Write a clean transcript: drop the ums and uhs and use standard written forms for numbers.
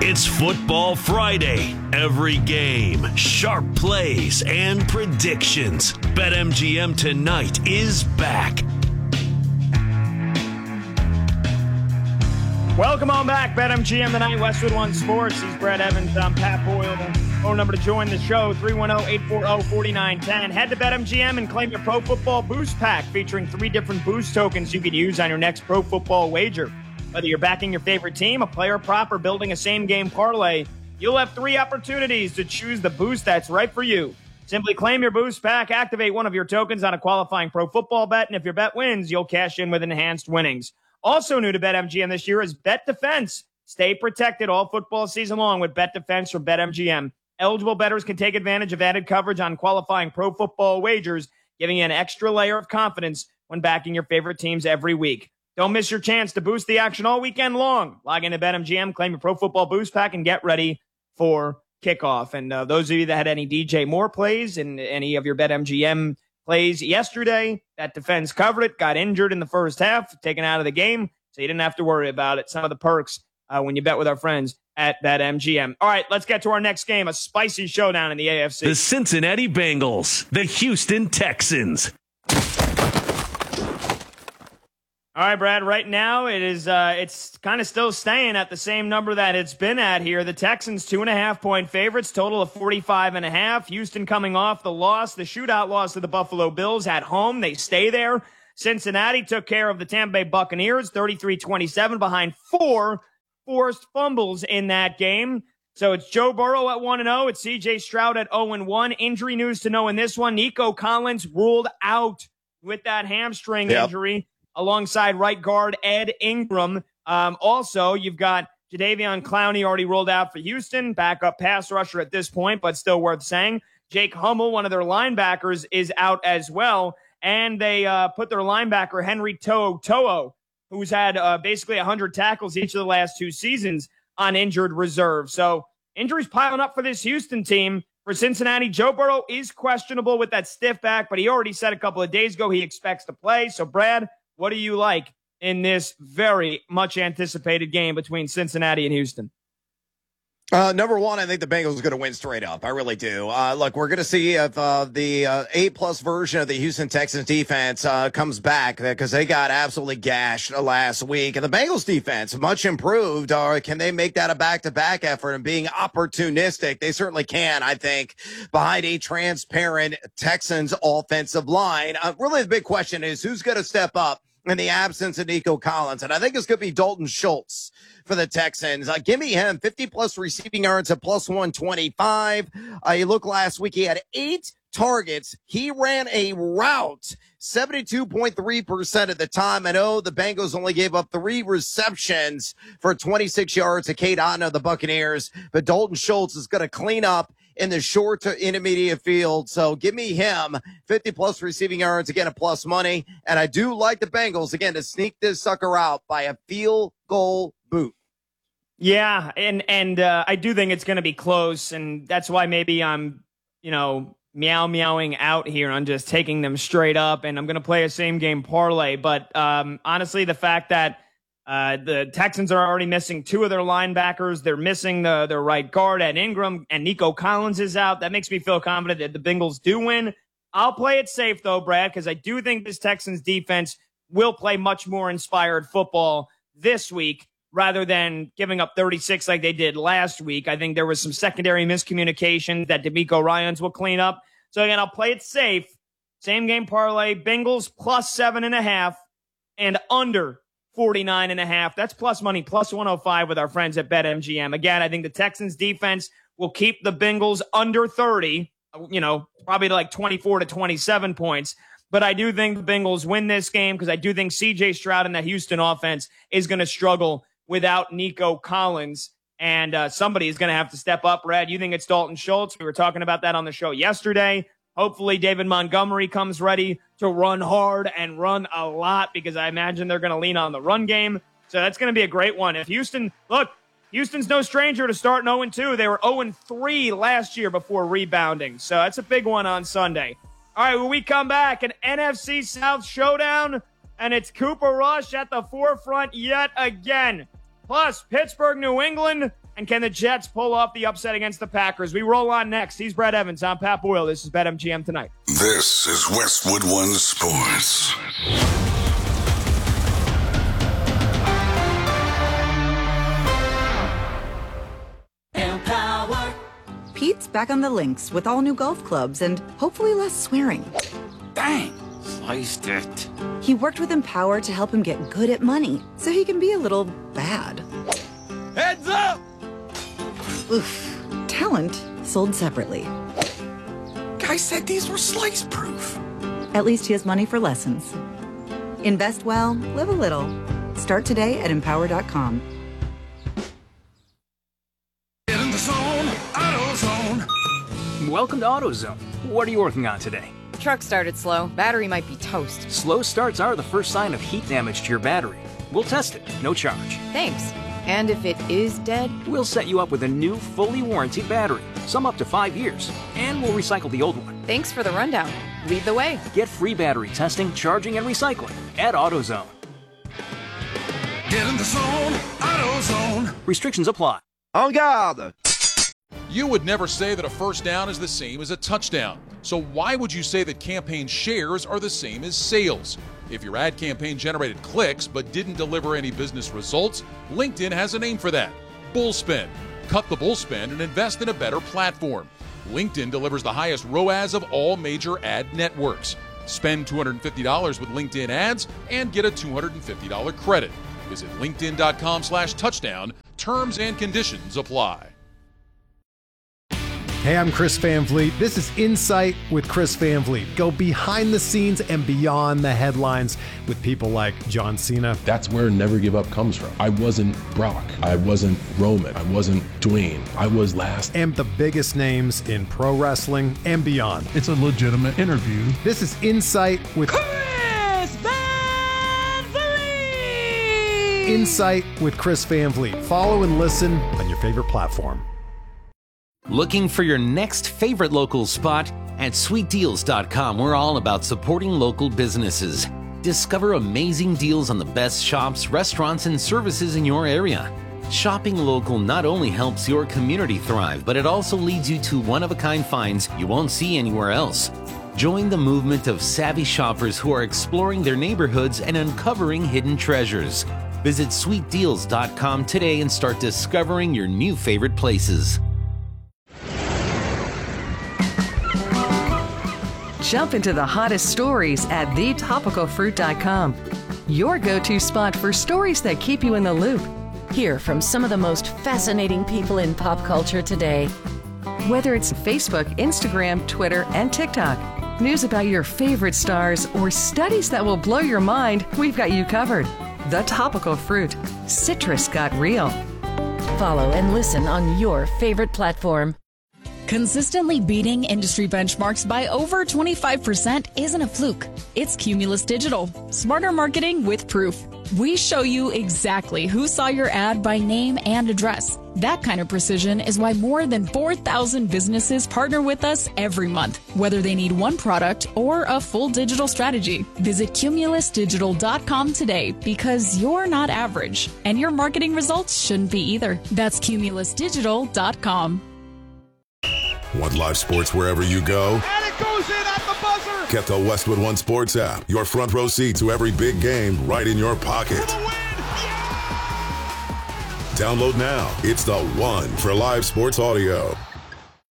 It's Football Friday. Every game, sharp plays, and predictions. BetMGM tonight is back. Welcome on back. BetMGM tonight, Westwood One Sports. He's Brett Evans. I'm Pat Boyle. Phone number to join the show, 310-840-4910. Head to BetMGM and claim your Pro Football Boost Pack featuring 3 different boost tokens you could use on your next Pro Football wager. Whether you're backing your favorite team, a player prop, or building a same-game parlay, you'll have 3 opportunities to choose the boost that's right for you. Simply claim your boost pack, activate one of your tokens on a qualifying pro football bet, and if your bet wins, you'll cash in with enhanced winnings. Also new to BetMGM this year is Bet Defense. Stay protected all football season long with Bet Defense from BetMGM. Eligible bettors can take advantage of added coverage on qualifying pro football wagers, giving you an extra layer of confidence when backing your favorite teams every week. Don't miss your chance to boost the action all weekend long. Log into BetMGM, claim your Pro Football Boost Pack, and get ready for kickoff. And those of you that had any DJ Moore plays and any of your BetMGM plays yesterday, that defense covered it, got injured in the first half, taken out of the game, so you didn't have to worry about it. Some of the perks when you bet with our friends at BetMGM. All right, let's get to our next game, a spicy showdown in the AFC. The Cincinnati Bengals, the Houston Texans. All right, Brad, right now it's kind of still staying at the same number that it's been at here. The Texans 2.5-point favorites, total of 45.5. Houston coming off the shootout loss to the Buffalo Bills at home. They stay there. Cincinnati took care of the Tampa Bay Buccaneers, 33-27 behind 4 forced fumbles in that game. So it's Joe Burrow at 1-0. It's C.J. Stroud at 0-1. Injury news to know in this one. Nico Collins ruled out with that hamstring injury, alongside right guard Ed Ingram. Also, you've got Jadeveon Clowney already ruled out for Houston, backup pass rusher at this point, but still worth saying. Jake Hummel, one of their linebackers, is out as well. And they put their linebacker, Henry To'o, who's had basically 100 tackles each of the last 2 seasons, on injured reserve. So injuries piling up for this Houston team. For Cincinnati, Joe Burrow is questionable with that stiff back, but he already said a couple of days ago he expects to play. So, Brad, what do you like in this very much anticipated game between Cincinnati and Houston? Number one, I think the Bengals are going to win straight up. I really do. Look, we're going to see if the A-plus version of the Houston Texans defense comes back, because they got absolutely gashed last week. And the Bengals defense, much improved. Can they make that a back-to-back effort and being opportunistic? They certainly can, I think, behind a transparent Texans offensive line. Really, the big question is who's going to step up in the absence of Nico Collins. And I think it's going to be Dalton Schultz for the Texans. Give me him, 50-plus receiving yards at plus 125. You look last week, he had 8 targets. He ran a route 72.3% of the time. I know the Bengals only gave up 3 receptions for 26 yards to Cade Otton of the Buccaneers, but Dalton Schultz is going to clean up in the short to intermediate field. So give me him, 50-plus receiving yards, again, a plus money. And I do like the Bengals, again, to sneak this sucker out by a field goal boot. Yeah, and I do think it's going to be close, and that's why maybe I'm, meowing out here on just taking them straight up, and I'm going to play a same-game parlay. But honestly, the fact that the Texans are already missing 2 of their linebackers. They're missing their right guard at Ingram, and Nico Collins is out. That makes me feel confident that the Bengals do win. I'll play it safe, though, Brad, because I do think this Texans defense will play much more inspired football this week rather than giving up 36 like they did last week. I think there was some secondary miscommunication that DeMeco Ryans will clean up. So, again, I'll play it safe. Same-game parlay, Bengals plus 7.5 and under 49.5. That's plus money, plus 105 with our friends at BetMGM. Again, I think the Texans defense will keep the Bengals under 30, probably to like 24 to 27 points. But I do think the Bengals win this game because I do think C.J. Stroud and the Houston offense is going to struggle without Nico Collins. And somebody is going to have to step up. Brad, you think it's Dalton Schultz? We were talking about that on the show yesterday. Hopefully David Montgomery comes ready to run hard and run a lot because I imagine they're going to lean on the run game. So that's going to be a great one. If Houston's no stranger to starting 0-2. They were 0-3 last year before rebounding. So that's a big one on Sunday. All right, when we come back, an NFC South showdown, and it's Cooper Rush at the forefront yet again. Plus, Pittsburgh, New England, And can the Jets pull off the upset against the Packers? We roll on next. He's Brett Evans. I'm Pat Boyle. This is BetMGM Tonight. This is Westwood One Sports. Pete's back on the links with all new golf clubs and hopefully less swearing. Dang, sliced it. He worked with Empower to help him get good at money so he can be a little bad. Heads up! Oof. Talent sold separately. Guy said these were slice proof. At least he has money for lessons. Invest well, live a little. Start today at Empower.com. Get in the zone, AutoZone. Welcome to AutoZone. What are you working on today? Truck started slow. Battery might be toast. Slow starts are the first sign of heat damage to your battery. We'll test it, no charge. Thanks. And if it is dead? We'll set you up with a new, fully warranted battery, some up to 5 years, and we'll recycle the old one. Thanks for the rundown. Lead the way. Get free battery testing, charging, and recycling at AutoZone. Get in the zone, AutoZone. Restrictions apply. En garde! You would never say that a first down is the same as a touchdown. So why would you say that campaign shares are the same as sales? If your ad campaign generated clicks but didn't deliver any business results, LinkedIn has a name for that. Bullspend. Cut the bullspend and invest in a better platform. LinkedIn delivers the highest ROAS of all major ad networks. Spend $250 with LinkedIn ads and get a $250 credit. Visit linkedin.com/touchdown. Terms and conditions apply. Hey, I'm Chris Van Vliet. This is Insight with Chris Van Vliet. Go behind the scenes and beyond the headlines with people like John Cena. That's where Never Give Up comes from. I wasn't Brock. I wasn't Roman. I wasn't Dwayne. I was last. And the biggest names in pro wrestling and beyond. It's a legitimate interview. This is Insight with Chris Van Vliet. Insight with Chris Van Vliet. Follow and listen on your favorite platform. Looking for your next favorite local spot? At sweetdeals.com, we're all about supporting local businesses. Discover amazing deals on the best shops, restaurants, and services in your area. Shopping local not only helps your community thrive, but it also leads you to one-of-a-kind finds you won't see anywhere else. Join the movement of savvy shoppers who are exploring their neighborhoods and uncovering hidden treasures. Visit sweetdeals.com today and start discovering your new favorite places. Jump into the hottest stories at thetopicalfruit.com. Your go-to spot for stories that keep you in the loop. Hear from some of the most fascinating people in pop culture today. Whether it's Facebook, Instagram, Twitter, and TikTok, news about your favorite stars, or studies that will blow your mind, we've got you covered. The Topical Fruit. Citrus got real. Follow and listen on your favorite platform. Consistently beating industry benchmarks by over 25% isn't a fluke. It's Cumulus Digital. Smarter marketing with proof. We show you exactly who saw your ad by name and address. That kind of precision is why more than 4,000 businesses partner with us every month, whether they need one product or a full digital strategy. Visit cumulusdigital.com today because you're not average, and your marketing results shouldn't be either. That's cumulusdigital.com. Want live sports wherever you go? And it goes in at the buzzer! Get the Westwood One Sports app. Your front row seat to every big game right in your pocket. Download now. It's the one for live sports audio.